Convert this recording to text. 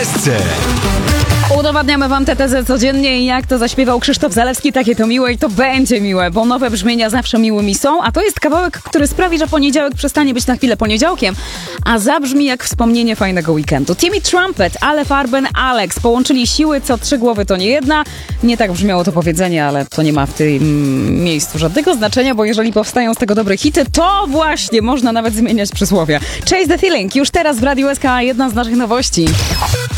SC. Udowadniamy wam tę tezę codziennie i jak to zaśpiewał Krzysztof Zalewski, takie to miłe i to będzie miłe, bo nowe brzmienia zawsze miłymi są, a to jest kawałek, który sprawi, że poniedziałek przestanie być na chwilę poniedziałkiem, a zabrzmi jak wspomnienie fajnego weekendu. Timmy Trumpet, Ale Farben, Alex połączyli siły, co 3 głowy to nie jedna. Nie tak brzmiało to powiedzenie, ale to nie ma w tym miejscu żadnego znaczenia, bo jeżeli powstają z tego dobre hity, to właśnie można nawet zmieniać przysłowia. Chase the Feeling, już teraz w Radiu SK, jedna z naszych nowości.